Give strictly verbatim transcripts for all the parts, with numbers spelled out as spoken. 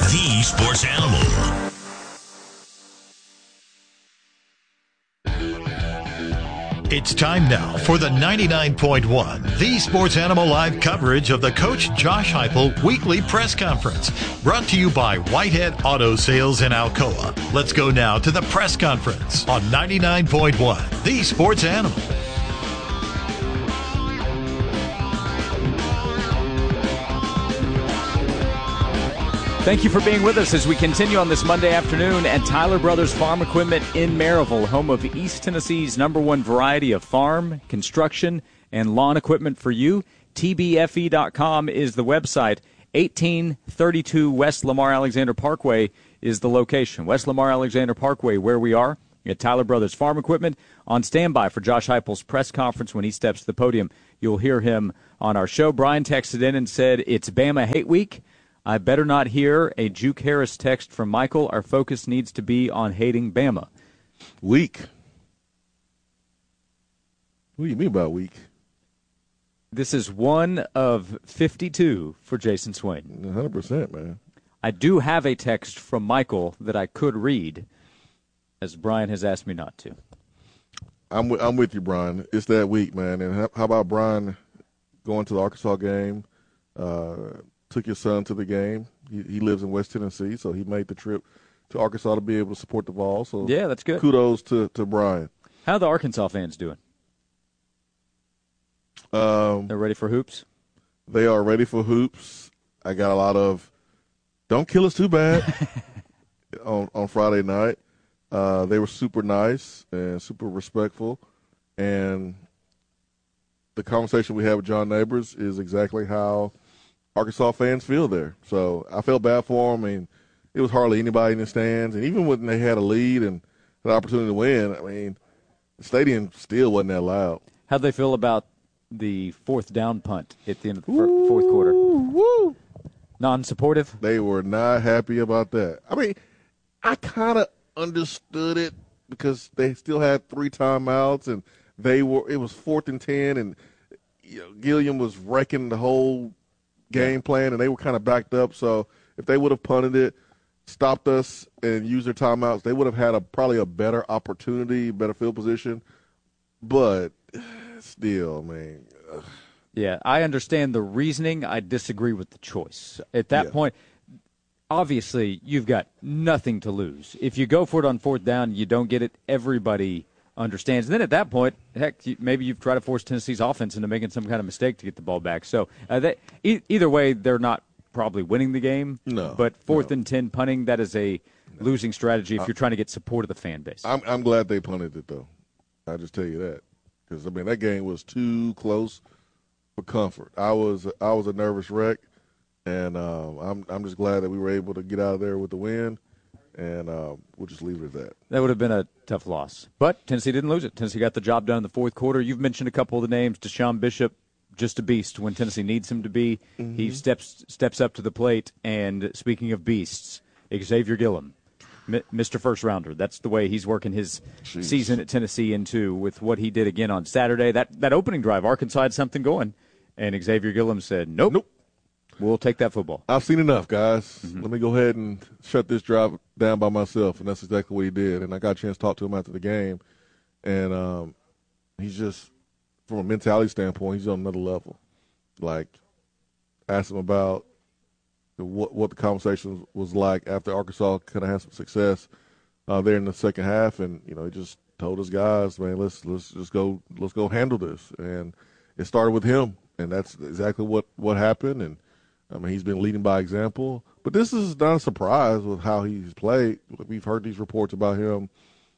the sports animal. It's time now for the ninety-nine point one, The Sports Animal live coverage of the Coach Josh Heupel weekly press conference. Brought to you by Whitehead Auto Sales in Alcoa. Let's go now to the press conference on ninety-nine point one, The Sports Animal. Thank you for being with us as we continue on this Monday afternoon at Tyler Brothers Farm Equipment in Maryville, home of East Tennessee's number one variety of farm, construction, and lawn equipment for you. T B F E dot com is the website. eighteen thirty-two West Lamar Alexander Parkway is the location. West Lamar Alexander Parkway, where we are at Tyler Brothers Farm Equipment, on standby for Josh Heupel's press conference when he steps to the podium. You'll hear him on our show. Brian texted in and said, "It's Bama Hate Week. I better not hear a Juke Harris text from Michael. Our focus needs to be on hating Bama." Weak. What do you mean by weak? This is one of fifty-two for Jason Swain. one hundred percent, man. I do have a text from Michael that I could read, as Brian has asked me not to. I'm with, I'm with you, Brian. It's that week, man. And how, how about Brian going to the Arkansas game? Uh, took his son to the game. He, he lives in West Tennessee, so he made the trip to Arkansas to be able to support the Vols. So yeah, that's good. Kudos to, to Brian. How are the Arkansas fans doing? Um, They're ready for hoops? They are ready for hoops. I got a lot of "don't kill us too bad" on, on Friday night. Uh, they were super nice and super respectful. And the conversation we had with John Neighbors is exactly how Arkansas fans feel there. So I felt bad for them. I mean, it was hardly anybody in the stands. And even when they had a lead and an opportunity to win, I mean, the stadium still wasn't that loud. How'd they feel about the fourth down punt at the end of the Ooh, fourth quarter? Woo. Non-supportive? They were not happy about that. I mean, I kind of understood it because they still had three timeouts and they were. It was fourth and ten, and you know, Gilliam was wrecking the whole game plan, and they were kind of backed up. So if they would have punted it, stopped us, and used their timeouts, they would have had a probably a better opportunity, better field position. But still, man. Ugh. Yeah, I understand the reasoning. I disagree with the choice. At that yeah. point, obviously, you've got nothing to lose. If you go for it on fourth down, you don't get it, everybody understands. And then at that point, heck, maybe you've tried to force Tennessee's offense into making some kind of mistake to get the ball back. So uh, they, e- either way, they're not probably winning the game. No. But fourth no. and ten punting, that is a no. losing strategy if you're trying to get support of the fan base. I'm, I'm glad they punted it, though. I'll just tell you that. Because, I mean, that game was too close for comfort. I was I was a nervous wreck, and um, I'm I'm just glad that we were able to get out of there with the win. And uh, we'll just leave it at that. That would have been a tough loss. But Tennessee didn't lose it. Tennessee got the job done in the fourth quarter. You've mentioned a couple of the names. Deshaun Bishop, just a beast when Tennessee needs him to be. Mm-hmm. He steps steps up to the plate. And speaking of beasts, Xavier Gillum, Mister First Rounder. That's the way he's working his Jeez. season at Tennessee into with what he did again on Saturday. That, that opening drive, Arkansas had something going. And Xavier Gillum said, nope. Nope. We'll take that football. I've seen enough, guys. Mm-hmm. Let me go ahead and shut this drive down by myself, and that's exactly what he did. And I got a chance to talk to him after the game, and um, he's just, from a mentality standpoint, he's on another level. Like, asked him about the, what, what the conversation was like after Arkansas kind of had some success uh, there in the second half, and you know, he just told his guys, man, let's let's just go let's go handle this. And it started with him, and that's exactly what, what happened. And I mean, he's been leading by example. But this is not a surprise with how he's played. We've heard these reports about him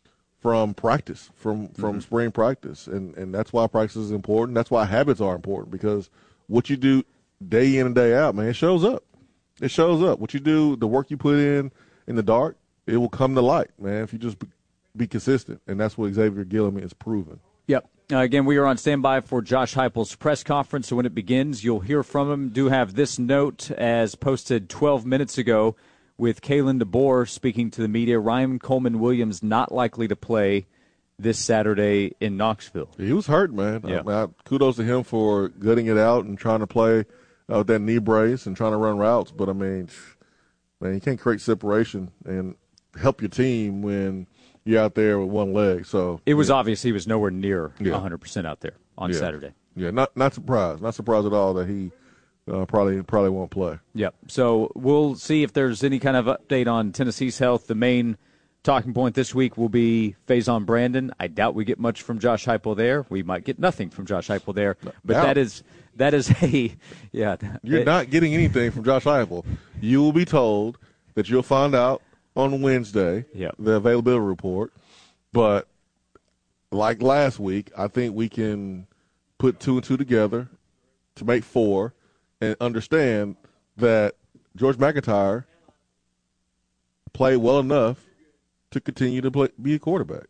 from practice, from from mm-hmm. spring practice. And, and that's why practice is important. That's why habits are important, because what you do day in and day out, man, it shows up. It shows up. What you do, the work you put in in the dark, it will come to light, man, if you just be, be consistent. And that's what Xavier Gillum is proven. Yep. Uh, again, we are on standby for Josh Heupel's press conference, so when it begins, you'll hear from him. Do have this note as posted twelve minutes ago with Kalen DeBoer speaking to the media. Ryan Coleman-Williams not likely to play this Saturday in Knoxville. He was hurt, man. Yeah. I mean, I, kudos to him for gutting it out and trying to play uh, with that knee brace and trying to run routes. But, I mean, man, you can't create separation and help your team when you're out there with one leg. So it was yeah. obvious he was nowhere near yeah. one hundred percent out there on yeah. Saturday. Yeah, not not surprised. Not surprised at all that he uh, probably probably won't play. Yep. So we'll see if there's any kind of update on Tennessee's health. The main talking point this week will be Faison Brandon. I doubt we get much from Josh Heupel there. We might get nothing from Josh Heupel there. But doubt. that is that is a yeah. You're it, not getting anything from Josh Heupel. You will be told that you'll find out on Wednesday yep. the availability report. But like last week, I think we can put two and two together to make four and understand that George McIntyre played well enough to continue to play, be a quarterback.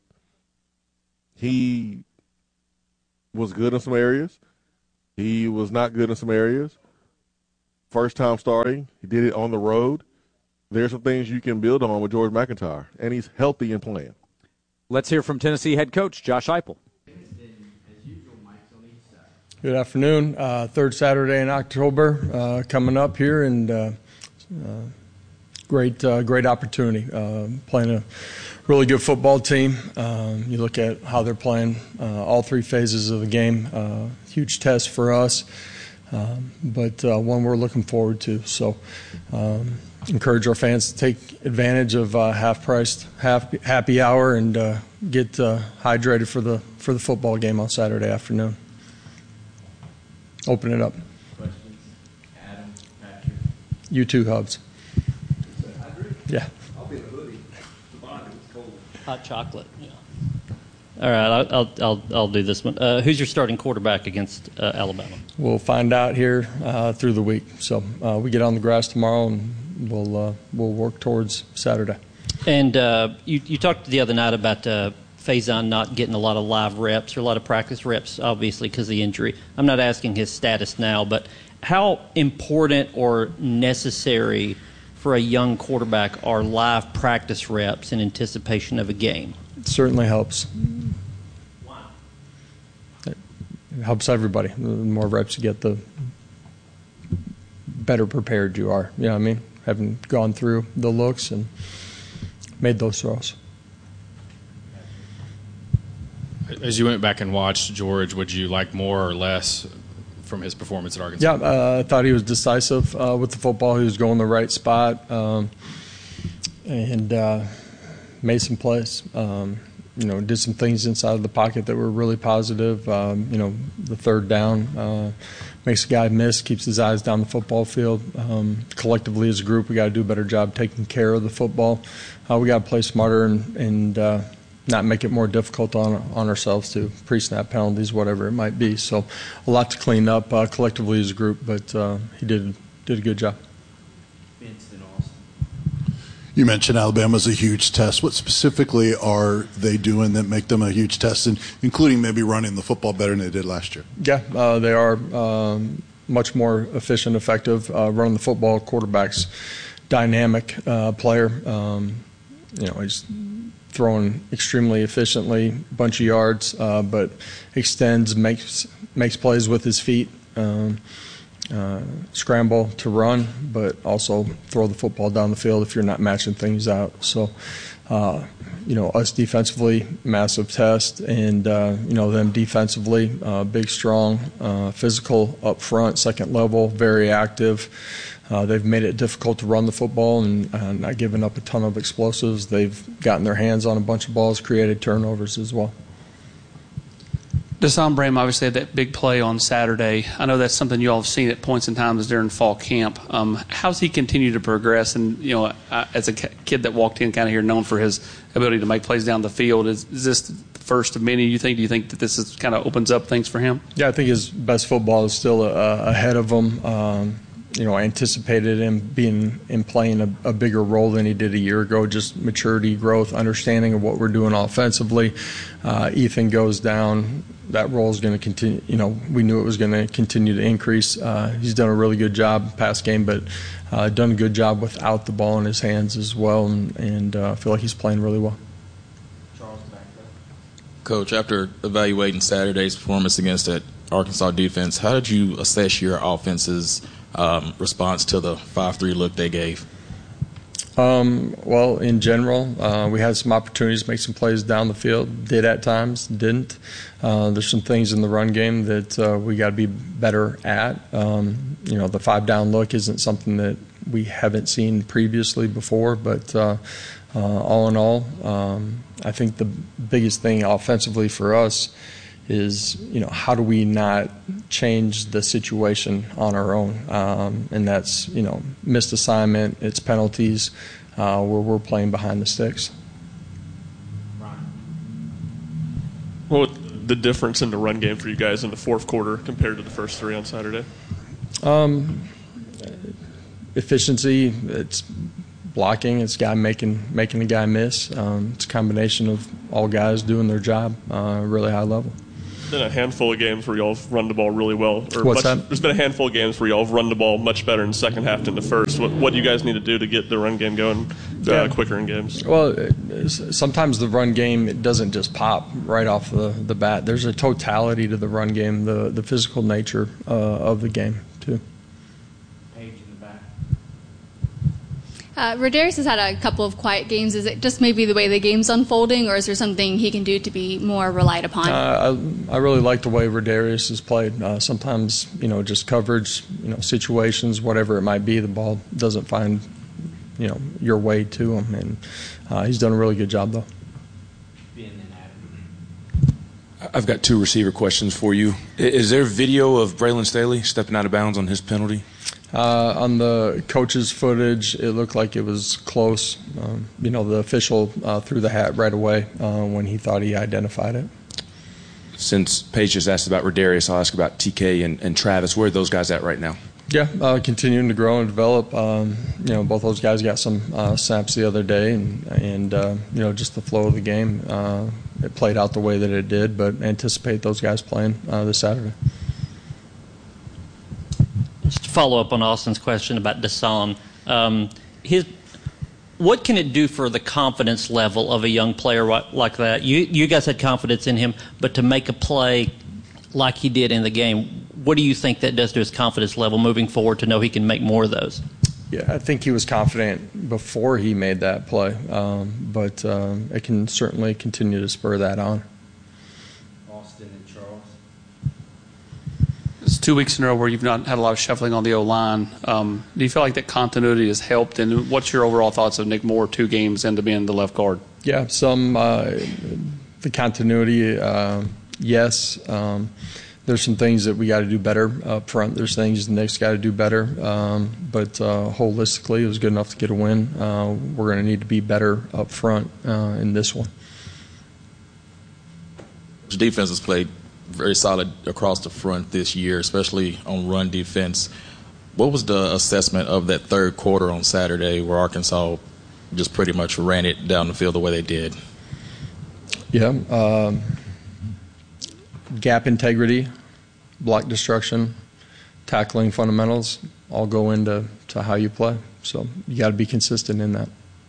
He was good in some areas. He was not good in some areas. First time starting, he did it on the road. There's some things you can build on with George McIntyre, and he's healthy and playing. Let's hear from Tennessee head coach Josh Heupel. Good afternoon. Uh, third Saturday in October uh, coming up here, and uh, uh, great, uh, great opportunity. Uh, playing a really good football team. Um, you look at how they're playing uh, all three phases of the game. Uh, huge test for us, um, but uh, one we're looking forward to. So, um, encourage our fans to take advantage of uh, half-priced half happy hour and uh, get uh, hydrated for the for the football game on Saturday afternoon. Open it up. Questions? Adam, Patrick. You two hubs. Yeah. I'll be in a hoodie. The bond is cold. Hot chocolate. Yeah. All right, I'll I'll I'll do this one. Uh, who's your starting quarterback against uh, Alabama? We'll find out here uh, through the week. So uh, we get on the grass tomorrow, and we'll uh, we'll work towards Saturday. And uh, you you talked the other night about uh, Faison not getting a lot of live reps or a lot of practice reps, obviously because of the injury. I'm not asking his status now, but how important or necessary for a young quarterback are live practice reps in anticipation of a game? It certainly helps. Wow. It helps everybody. The more reps you get, the better prepared you are. You know what I mean? Having gone through the looks and made those throws. As you went back and watched George, would you like more or less from his performance at Arkansas? Yeah, uh, I thought he was decisive uh, with the football. He was going the right spot um, and uh, made some plays. Um, you know, did some things inside of the pocket that were really positive. Um, you know, the third down uh, makes a guy miss, keeps his eyes down the football field. Um, collectively as a group, we got to do a better job taking care of the football. Uh, we got to play smarter and, and uh, not make it more difficult on on ourselves to pre-snap penalties, whatever it might be. So a lot to clean up uh, collectively as a group, but uh, he did did a good job. Vincent Austin. You mentioned Alabama's a huge test. What specifically are they doing that make them a huge test, and including maybe running the football better than they did last year? Yeah, uh, they are um, much more efficient, effective, uh, running the football. Quarterback's dynamic uh, player. Um, you know, he's throwing extremely efficiently, bunch of yards, uh, but extends, makes makes plays with his feet, um, uh, scramble to run, but also throw the football down the field if you're not matching things out. So, uh, you know, us defensively, massive test, and uh, you know them defensively, uh, big, strong, uh, physical up front, second level, very active. Uh, they've made it difficult to run the football and uh, not giving up a ton of explosives. They've gotten their hands on a bunch of balls, created turnovers as well. Dasan Bram obviously had that big play on Saturday. I know that's something you all have seen at points in times during fall camp. Um, how's he continue to progress? And, you know, uh, as a kid that walked in kind of here known for his ability to make plays down the field, is, is this the first of many, you think? Do you think that this is kind of opens up things for him? Yeah, I think his best football is still uh, ahead of him. Um, you know, I anticipated him being in playing a, a bigger role than he did a year ago, just maturity, growth, understanding of what we're doing offensively. Uh, Ethan goes down. That role is going to continue. You know, we knew it was going to continue to increase. Uh, he's done a really good job past game, but uh, done a good job without the ball in his hands as well, and, and uh, I feel like he's playing really well. Coach, after evaluating Saturday's performance against that Arkansas defense, how did you assess your offense's um, response to the five three look they gave? Um, well, in general, uh, we had some opportunities to make some plays down the field. Did at times, didn't. Uh, there's some things in the run game that uh, we got to be better at. Um, you know, the five down look isn't something that we haven't seen previously before, but uh, uh, all in all, um, I think the biggest thing offensively for us is, you know, how do we not change the situation on our own? Um, and that's, you know, missed assignment, it's penalties, uh, where we're playing behind the sticks. What was the difference in the run game for you guys in the fourth quarter compared to the first three on Saturday? Um, efficiency, it's blocking, it's guy making making a guy miss. Um, it's a combination of all guys doing their job uh, really high level. There's been a handful of games where y'all have run the ball really well. Or What's much, that? There's been a handful of games where y'all have run the ball much better in the second half than the first. What, what do you guys need to do to get the run game going uh, Yeah. quicker in games? Well, sometimes the run game, it doesn't just pop right off the, the bat. There's a totality to the run game, the, the physical nature uh, of the game, too. Page in the back. Uh, Rodarius has had a couple of quiet games. Is it just maybe the way the game's unfolding, or is there something he can do to be more relied upon? Uh, I, I really like the way Rodarius has played. Uh, sometimes, you know, just coverage, you know, situations, whatever it might be, the ball doesn't find, you know, your way to him. And uh, he's done a really good job, though. I've got two receiver questions for you. Is there video of Braylon Staley stepping out of bounds on his penalty? Uh, on the coach's footage, it looked like it was close. Um, you know, the official uh, threw the hat right away uh, when he thought he identified it. Since Paige just asked about Rodarius, I'll ask about T K and, and Travis. Where are those guys at right now? Yeah, uh, continuing to grow and develop. Um, you know, both those guys got some uh, snaps the other day, and, and uh, you know, just the flow of the game. Uh, it played out the way that it did, but anticipate those guys playing uh, this Saturday. Just to follow up on Austin's question about Dasan, um, his what can it do for the confidence level of a young player like that? You you guys had confidence in him, but to make a play like he did in the game, what do you think that does to his confidence level moving forward to know he can make more of those? Yeah, I think he was confident before he made that play, um, but um, it can certainly continue to spur that on. Austin and Charles. It's two weeks in a row where you've not had a lot of shuffling on the O-line. Um, do you feel like that continuity has helped? And what's your overall thoughts of Nick Moore two games into being the left guard? Yeah, some uh, the continuity, uh, yes. Um, there's some things that we got to do better up front. There's things Nick's got to do better. Um, but uh, holistically, it was good enough to get a win. Uh, we're going to need to be better up front uh, in this one. The defense has played very solid across the front this year, especially on run defense. What was the assessment of that third quarter on Saturday where Arkansas just pretty much ran it down the field the way they did? Yeah. Um, gap integrity, block destruction, tackling fundamentals all go into to how you play. So you got to be consistent in that.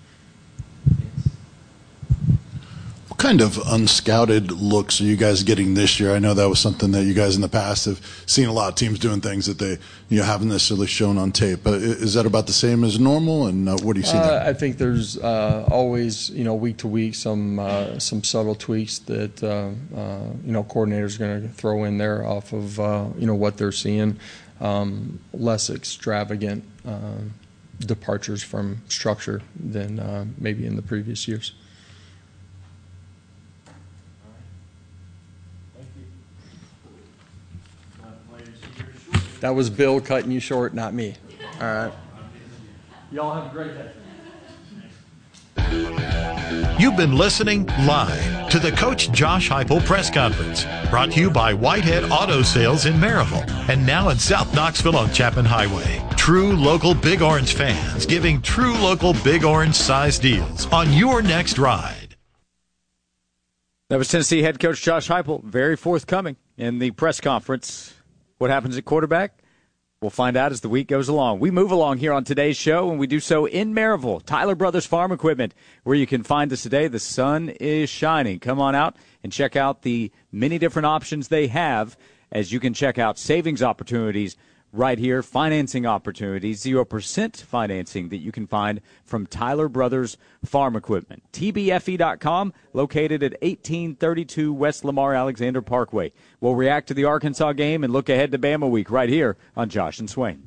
What kind of unscouted looks are you guys getting this year? I know that was something that you guys in the past have seen a lot of teams doing things that they you know haven't necessarily shown on tape. But is that about the same as normal? And uh, what do you see uh, there? I think there's uh, always, you know, week to week some uh, some subtle tweaks that uh, uh, you know coordinators are going to throw in there off of uh, you know what they're seeing. Um, less extravagant uh, departures from structure than uh, maybe in the previous years. That was Bill cutting you short, not me. All right. Y'all have a great day. You've been listening live to the Coach Josh Heupel press conference, brought to you by Whitehead Auto Sales in Maryville and now in South Knoxville on Chapman Highway. True local Big Orange fans giving true local Big Orange size deals on your next ride. That was Tennessee head coach Josh Heupel, very forthcoming in the press conference. What happens at quarterback? We'll find out as the week goes along. We move along here on today's show, and we do so in Maryville, Tyler Brothers Farm Equipment, where you can find us today. The sun is shining. Come on out and check out the many different options they have, as you can check out savings opportunities right here. Financing opportunities, zero percent financing that you can find from Tyler Brothers Farm Equipment. T B F E dot com, located at eighteen thirty-two West Lamar Alexander Parkway. We'll react to the Arkansas game and look ahead to Bama Week right here on Josh and Swain.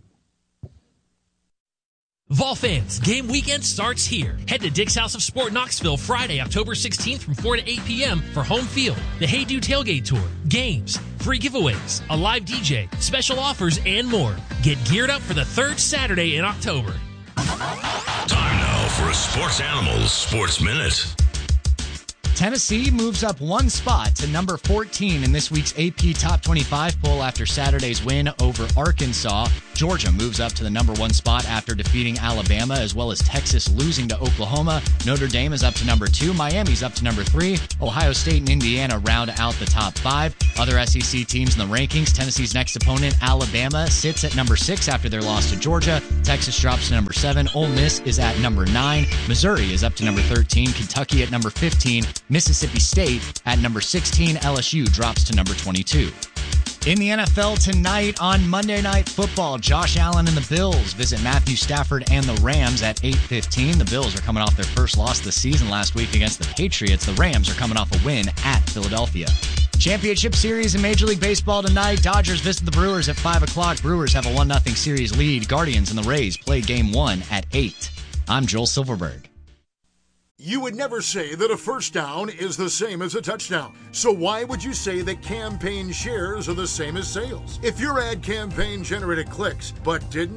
Vol fans, game weekend starts here. Head to Dick's House of Sport Knoxville Friday, October sixteenth from four to eight p.m. for home field, the Hey Do Tailgate Tour, games, free giveaways, a live D J, special offers, and more. Get geared up for the third Saturday in October. Time now for a Sports Animals Sports Minute. Tennessee moves up one spot to number fourteen in this week's A P Top twenty-five poll after Saturday's win over Arkansas. Georgia moves up to the number one spot after defeating Alabama, as well as Texas losing to Oklahoma. Notre Dame is up to number two. Miami's up to number three. Ohio State and Indiana round out the top five. Other S E C teams in the rankings, Tennessee's next opponent, Alabama, sits at number six after their loss to Georgia. Texas drops to number seven. Ole Miss is at number nine. Missouri is up to number thirteen. Kentucky at number fifteen. Mississippi State at number sixteen. L S U drops to number twenty-two. In the N F L tonight on Monday Night Football, Josh Allen and the Bills visit Matthew Stafford and the Rams at eight fifteen. The Bills are coming off their first loss of the season last week against the Patriots. The Rams are coming off a win at Philadelphia. Championship Series in Major League Baseball tonight. Dodgers visit the Brewers at five o'clock. Brewers have a one nothing series lead. Guardians and the Rays play game one at eight. I'm Joel Silverberg. You would never say that a first down is the same as a touchdown. So why would you say that campaign shares are the same as sales? If your ad campaign generated clicks but didn't